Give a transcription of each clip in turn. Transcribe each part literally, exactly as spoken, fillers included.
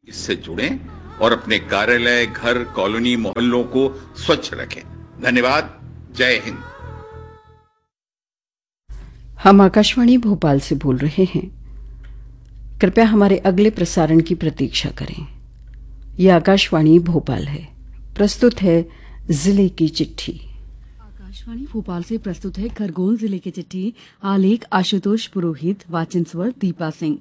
इससे जुड़ें और अपने कार्यालय, घर, कॉलोनी, मोहल्लों को स्वच्छ रखें। धन्यवाद। जय हिंद। हम आकाशवाणी भोपाल से बोल रहे हैं। कृपया हमारे अगले प्रसारण की प्रतीक्षा करें। यह आकाशवाणी भोपाल है। प्रस्तुत है जिले की चिट्ठी। आकाशवाणी भोपाल से प्रस्तुत है खरगोन जिले की चिट्ठी। आलेख आशुतोष पुरोहित, वाचन स्वर दीपा सिंह।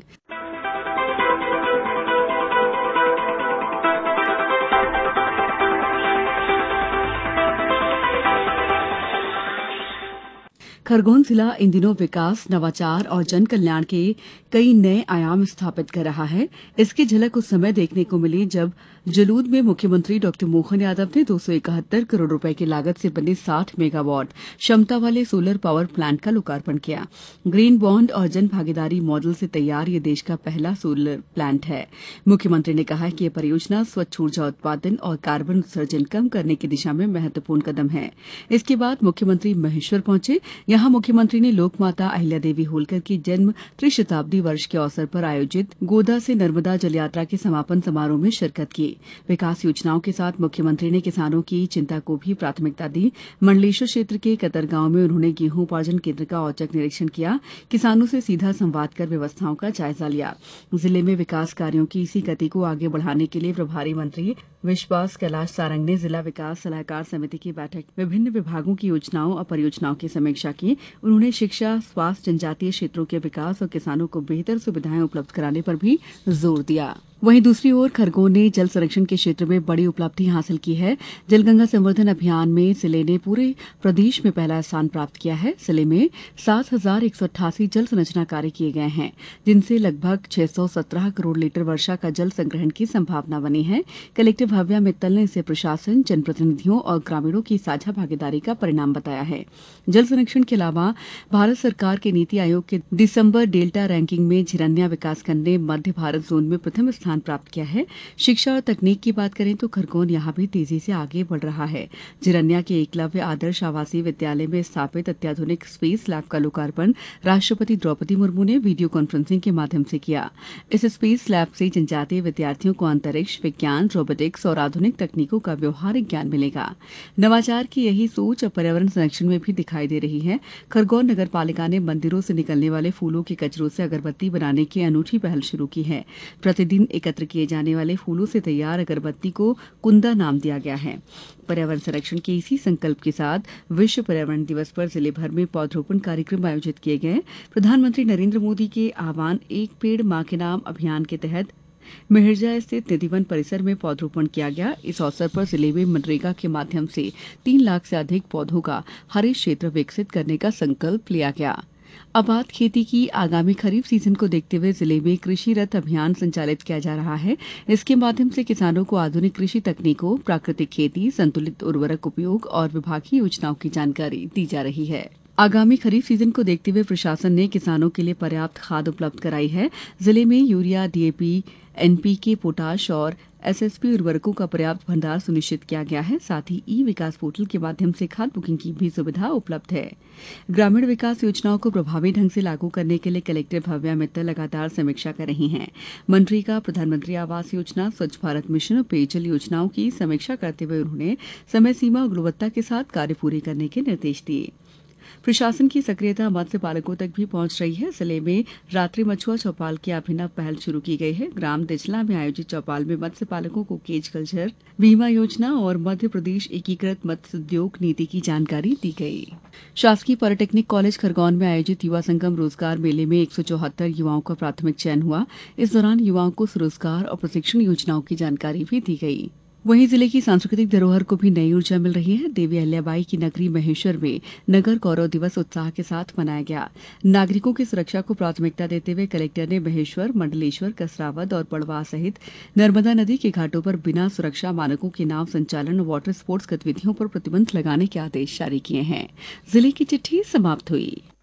खरगोन जिला इन दिनों विकास, नवाचार और जन कल्याण के कई नए आयाम स्थापित कर रहा है। इसकी झलक उस समय देखने को मिली जब जलूद में मुख्यमंत्री डॉ मोहन यादव ने दो सौ इकहत्तर करोड़ रुपए की लागत से बने साठ मेगावाट क्षमता वाले सोलर पावर प्लांट का लोकार्पण किया। ग्रीन बॉन्ड और जन भागीदारी मॉडल से तैयार ये देश का पहला सोलर प्लांट है। मुख्यमंत्री ने कहा कि यह परियोजना स्वच्छ ऊर्जा उत्पादन और कार्बन उत्सर्जन कम करने की दिशा में महत्वपूर्ण कदम है। इसके बाद मुख्यमंत्री महेश्वर पहुंचे। यहां मुख्यमंत्री ने लोकमाता अहिल्या देवी होलकर की जन्म त्रिशताब्दी वर्ष के अवसर पर आयोजित गोदा से नर्मदा जल यात्रा के समापन समारोह में शिरकत की। विकास योजनाओं के साथ मुख्यमंत्री ने किसानों की चिंता को भी प्राथमिकता दी। मंडलेश्वर क्षेत्र के कतर गांव में उन्होंने गेहूं उपार्जन केंद्र का औचक निरीक्षण किया। किसानों से सीधा संवाद कर व्यवस्थाओं का जायजा लिया। जिले में विकास कार्यों की इसी गति को आगे बढ़ाने के लिए प्रभारी मंत्री विश्वास कैलाश सारंग ने जिला विकास सलाहकार समिति की बैठक विभिन्न विभागों की योजनाओं और परियोजनाओं की समीक्षा की। उन्होंने शिक्षा, स्वास्थ्य, जनजातीय क्षेत्रों के विकास और किसानों को बेहतर सुविधाएं उपलब्ध कराने पर भी जोर दिया। वहीं दूसरी ओर खरगोन ने जल संरक्षण के क्षेत्र में बड़ी उपलब्धि हासिल की है। जलगंगा संवर्धन अभियान में जिले ने पूरे प्रदेश में पहला स्थान प्राप्त किया है। जिले में सात हजार एक सौ अट्ठासी जल संरचना कार्य किए गए हैं, जिनसे लगभग छह सौ सत्रह करोड़ लीटर वर्षा का जल संग्रहण की संभावना बनी है। कलेक्टर भव्या मित्तल ने इसे प्रशासन, जनप्रतिनिधियों और ग्रामीणों की साझा भागीदारी का परिणाम बताया है। जल संरक्षण के अलावा भारत सरकार के नीति आयोग के दिसंबर डेल्टा रैंकिंग में झिरनिया विकासखंड ने मध्य भारत जोन में प्रथम स्थान प्राप्त किया है। शिक्षा और तकनीक की बात करें तो खरगोन यहां भी तेजी से आगे बढ़ रहा है। झिरनिया के एकलव्य आदर्श आवासीय विद्यालय में स्थापित अत्याधुनिक स्पेस लैब का लोकार्पण राष्ट्रपति द्रौपदी मुर्मू ने वीडियो कॉन्फ्रेंसिंग के माध्यम से किया। इस स्पेस लैब से जनजातीय विद्यार्थियों को अंतरिक्ष विज्ञान, रोबोटिक्स और आधुनिक तकनीकों का व्यवहारिक ज्ञान मिलेगा। नवाचार की यही सोच अब पर्यावरण संरक्षण में भी दिखाई दे रही है। खरगोन नगर पालिका ने मंदिरों से निकलने वाले फूलों के कचरों से अगरबत्ती बनाने की अनूठी पहल शुरू की है। प्रतिदिन एकत्र किए जाने वाले फूलों से तैयार अगरबत्ती को कुंदा नाम दिया गया है। पर्यावरण संरक्षण के इसी संकल्प के साथ विश्व पर्यावरण दिवस पर जिले भर में पौधरोपण कार्यक्रम आयोजित किए गए। प्रधानमंत्री नरेंद्र मोदी के आह्वान एक पेड़ मां के नाम अभियान के तहत मेहरजा स्थित निधिवन परिसर में पौधरोपण किया गया। इस अवसर पर जिले में मनरेगा के माध्यम से तीन लाख से अधिक पौधों का हरित क्षेत्र विकसित करने का संकल्प लिया गया। आबाद खेती की आगामी खरीफ सीजन को देखते हुए जिले में कृषि रथ अभियान संचालित किया जा रहा है। इसके माध्यम से किसानों को आधुनिक कृषि तकनीकों, प्राकृतिक खेती, संतुलित उर्वरक उपयोग और विभागीय योजनाओं की जानकारी दी जा रही है। आगामी खरीफ सीजन को देखते हुए प्रशासन ने किसानों के लिए पर्याप्त खाद उपलब्ध कराई है। जिले में यूरिया, डीएपी, एनपीके, पोटाश और एसएसपी उर्वरकों का पर्याप्त भंडार सुनिश्चित किया गया है। साथ ही ई विकास पोर्टल के माध्यम से खाद बुकिंग की भी सुविधा उपलब्ध है। ग्रामीण विकास योजनाओं को प्रभावी ढंग से लागू करने के लिए कलेक्टर भव्या मित्तल लगातार समीक्षा कर रही हैं। मनरेगा, प्रधानमंत्री आवास योजना, स्वच्छ भारत मिशन और पेयजल योजनाओं की समीक्षा करते हुए उन्होंने समय सीमा और गुणवत्ता के साथ कार्य पूरे करने के निर्देश दिए। प्रशासन की सक्रियता मत्स्य पालकों तक भी पहुंच रही है। जिले में रात्रि मछुआ चौपाल की अभिनव पहल शुरू की गई है। ग्राम दिचला में आयोजित चौपाल में मत्स्य पालकों को केज कल्चर, बीमा योजना और मध्य प्रदेश एकीकृत मत्स्य उद्योग नीति की जानकारी दी गई। शासकीय पॉलिटेक्निक कॉलेज खरगोन में आयोजित युवा संगम रोजगार मेले में एक सौ चौहत्तर युवाओं का प्राथमिक चयन हुआ। इस दौरान युवाओं को स्वरोजगार और प्रशिक्षण योजनाओं की जानकारी भी दी गई। वहीं जिले की सांस्कृतिक धरोहर को भी नई ऊर्जा मिल रही है। देवी अहिल्याबाई की नगरी महेश्वर में नगर गौरव दिवस उत्साह के साथ मनाया गया। नागरिकों की सुरक्षा को प्राथमिकता देते हुए कलेक्टर ने महेश्वर, मंडलेश्वर, कसरावद और पड़वा सहित नर्मदा नदी के घाटों पर बिना सुरक्षा मानकों के नाव संचालन और वाटर स्पोर्ट्स गतिविधियों पर प्रतिबंध लगाने के आदेश जारी किए हैं। जिले की चिट्ठी समाप्त हुई।